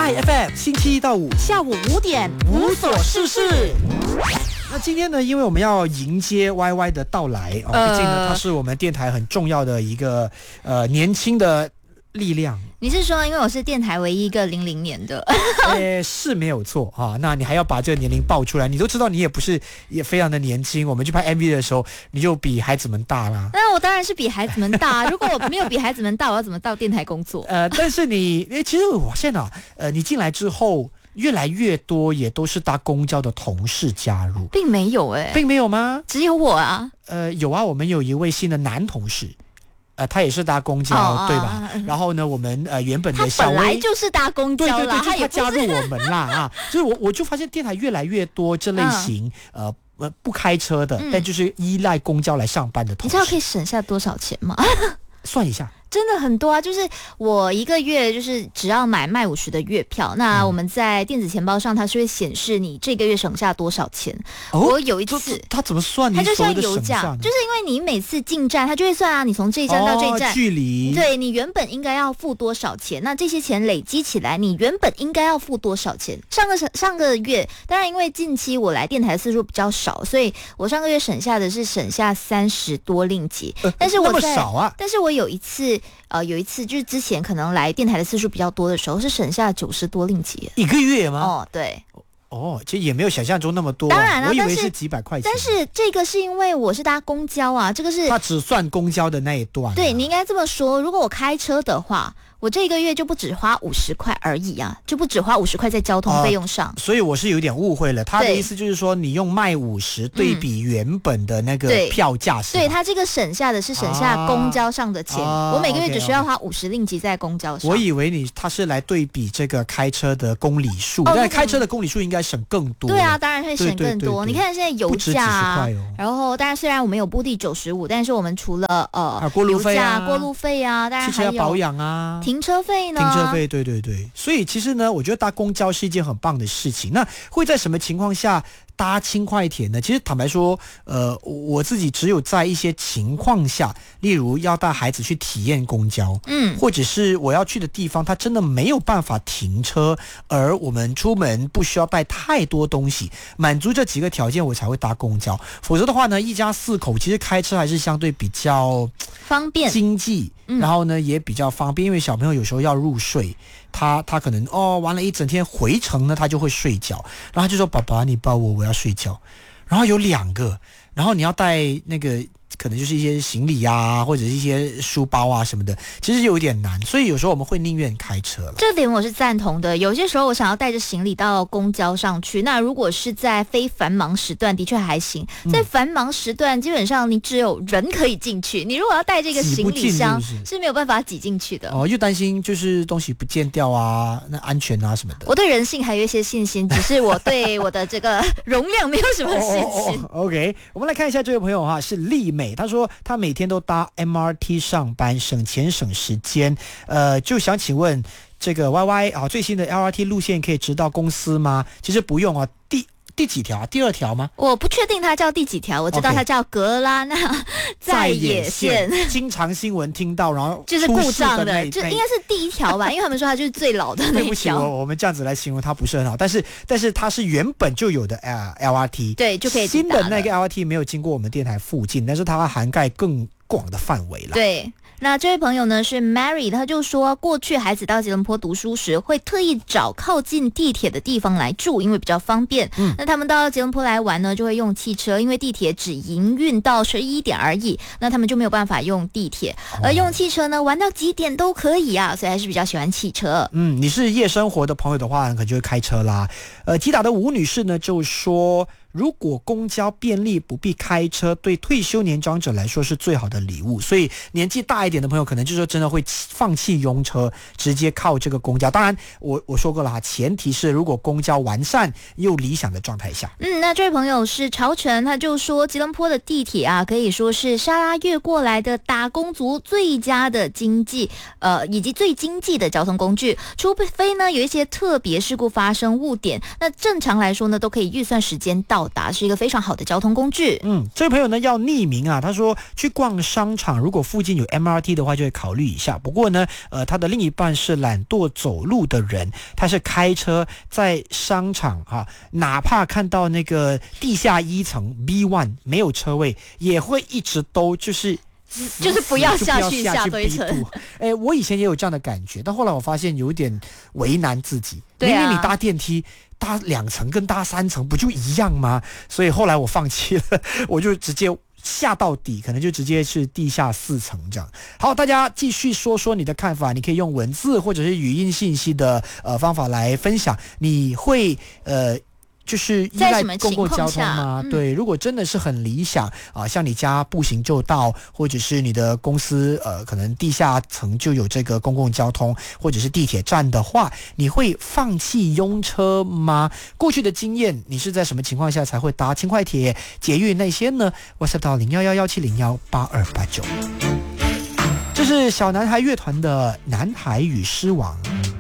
IFM 星期一到五下午5点无所事事。 那今天呢，因为我们要迎接 YY 的到来毕竟呢，他是我们电台很重要的一个年轻的力量。 你是说因为我是电台唯一一个00年的是没有错啊。那你还要把这个年龄报出来，你都知道你也不是也非常的年轻，我们去拍 MV 的时候你就比孩子们大啦。 那我当然是比孩子们大如果我没有比孩子们大，我要怎么到电台工作？ 但是其实我现在你进来之后越来越多也都是搭公交的同事加入。 并没有并没有吗？ 只有我啊。 有啊，我们有一位新的男同事，他也是搭公交，对吧？然后呢，我们原本的小薇他本来就是搭公交啦， 对，他加入我们啦所以我就发现电台越来越多这类型不开车的，但就是依赖公交来上班的同事。 你知道可以省下多少钱吗？ 算一下。 真的很多啊，就是我一个月就是只要买卖50的月票，那我们在电子钱包上它是会显示你这个月省下多少钱。我有一次它怎么算？ 它就像油价，就是因为你每次进站它就会算啊，你从这一站到这一站距离，对，你原本应该要付多少钱，那这些钱累积起来你原本应该要付多少钱。上个月当然因为近期我来电台次数比较少，所以我上个月省下的是省下30多令吉，但是那么少啊。 但是我有一次就是之前可能来电台的次数比较多的时候，是省下90多令吉一个月吗？ 对。 其实也没有想象中那么多。 当然我以为是几百块钱。 但是这个是因为我是搭公交啊，这个是他只算公交的那一段。 对，你应该这么说。如果我开车的话，我这个月就不只花50块而已啊，就不只花50块在交通费用上。 所以我是有点误会了，他的意思就是说你用卖50对比原本的那个票价是吧？ 对，他这个省下的是省下公交上的钱，我每个月只需要花50令吉在公交上。 我以为他是来对比这个开车的公里数，但开车的公里数应该省更多。 对啊，当然会省更多。你看现在油价然后当然虽然我们有布地95，但是我们除了过路费啊、 过路费啊，当然还有汽车保养啊。 停车费呢？ 停车费，对，所以其实呢，我觉得搭公交是一件很棒的事情。那会在什么情况下搭轻快铁呢？其实坦白说，我自己只有在一些情况下，例如要带孩子去体验公交，或者是我要去的地方，它真的没有办法停车，而我们出门不需要带太多东西，满足这几个条件，我才会搭公交。否则的话呢，一家4口其实开车还是相对比较方便、 经济，然后呢也比较方便，因为小朋友有时候要入睡。他可能玩了一整天，回程呢他就会睡觉，然后他就说爸爸你抱我要睡觉，然后有2个，然后你要带那个可能就是一些行李啊，或者是一些书包啊什么的，其实有点难，所以有时候我们会宁愿开车了。 这点我是赞同的。有些时候我想要带着行李到公交上去，那如果是在非繁忙时段的确还行，在繁忙时段基本上你只有人可以进去，你如果要带这个行李箱是没有办法挤进去的。 又担心就是东西不见掉啊，那安全啊什么的。 我对人性还有一些信心，只是我对我的这个容量没有什么信心。 OK， 我们来看一下这位朋友哈，是丽美。他说他每天都搭 MRT 上班，省钱省时间。就想请问这个 YY 最新的 LRT 路线可以直到公司吗？其实不用啊，第几条啊？第2条吗？ 我不确定它叫第几条，我知道它叫格拉纳在野线。 经常新闻听到，然后就是故障的，就应该是第1条吧，因为他们说它就是最老的那一条。 对不起，我们这样子来形容它不是很好，但是它是原本就有的LRT， 对，就可以新的那个 LRT 没有经过我们电台附近，但是它涵盖更广的范围了。 对。那这位朋友呢是 Mary， 他就说过去孩子到吉隆坡读书时会特意找靠近地铁的地方来住，因为比较方便。那他们到吉隆坡来玩呢就会用汽车，因为地铁只营运到11点而已，那他们就没有办法用地铁，而用汽车呢玩到几点都可以啊，所以还是比较喜欢汽车。 你是夜生活的朋友的话可能就会开车啦。吉打的吴女士呢就说，如果公交便利不必开车，对退休年长者来说是最好的礼物，所以年纪大一点的朋友可能就是真的会放弃拥车，直接靠这个公交。当然我说过了前提是如果公交完善又理想的状态下。 那这位朋友是朝晨，他就说吉隆坡的地铁啊可以说是沙拉越过来的打工族最佳的经济以及最经济的交通工具，除非呢有一些特别事故发生误点，那正常来说呢都可以预算时间到到达，是一个非常好的交通工具。 这位朋友呢要匿名啊，他说去逛商场，如果附近有 MRT 的话，就会考虑一下。不过呢，他的另一半是懒惰走路的人，他是开车在商场哪怕看到那个地下1层 B1 没有车位，也会一直都就是不要下去下堆层。 我以前也有这样的感觉，但后来我发现有点为难自己。 对啊， 明明你搭电梯搭2层跟搭3层不就一样吗？所以后来我放弃了，我就直接下到底，可能就直接是地下4层这样。好，大家继续说说你的看法，你可以用文字或者是语音信息的方法来分享。你会就是依赖公共交通吗？对，如果真的是很理想像你家步行就到，或者是你的公司可能地下层就有这个公共交通，或者是地铁站的话，你会放弃拥车吗？过去的经验，你是在什么情况下才会搭轻快铁、捷运那些呢？ WhatsApp 到0111701829。这是小男孩乐团的《男孩与狮王》。